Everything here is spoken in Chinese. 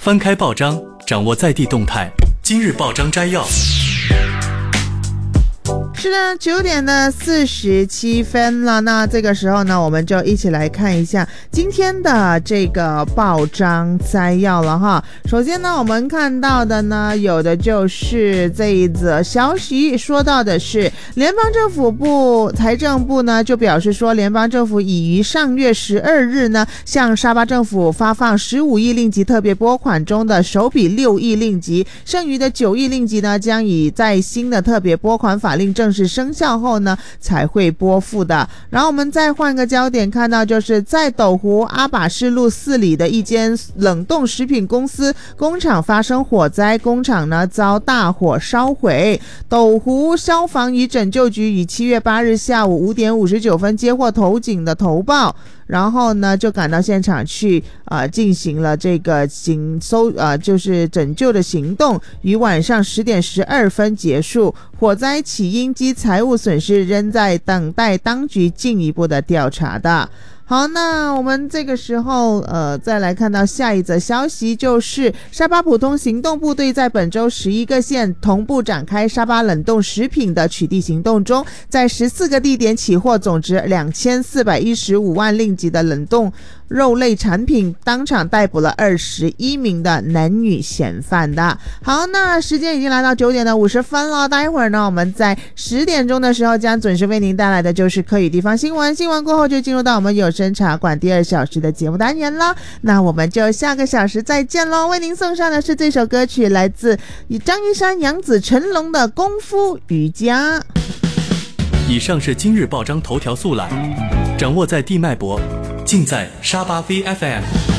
翻开报章，掌握在地动态。今日报章摘要。 是的，9点的47分了。那这个时候呢，我们就一起来看一下今天的这个报章摘要了哈。首先呢，我们看到的呢，有的就是这一则消息，说到的是联邦政府部财政部呢就表示说，联邦政府已于上月12日呢向沙巴政府发放15亿令吉特别拨款中的首笔6亿令吉，剩余的9亿令吉呢将以在新的特别拨款法令正式生效后呢才会拨付的。然后我们再换个焦点，看到就是在斗湖阿把士路4里的一间冷冻食品公司工厂发生火灾，工厂呢遭大火烧毁。斗湖消防与拯救局于7月8日下午5点59分接获投警的投报，然后呢就赶到现场去进行了这个就是拯救的行动，于晚上10点12分结束。火灾起因及财务损失仍在等待当局进一步的调查的。好，那我们这个时候再来看到下一则消息，就是沙巴普通行动部队在本周11个县同步展开沙巴冷冻食品的取缔行动中，在14个地点起获总值2415万令吉的冷冻肉类产品，当场逮捕了21名的男女嫌犯的。好，那时间已经来到9点的50分了，待会儿呢我们在10点钟的时候将准时为您带来的就是客语地方新闻，新闻过后就进入到我们有声茶馆第2小时的节目单元了。那我们就下个小时再见咯。为您送上的是这首歌曲，来自张一山、杨紫、成龙的功夫瑜伽。 以上是今日报章头条速览，掌握在地脉搏，尽在沙巴 VFM。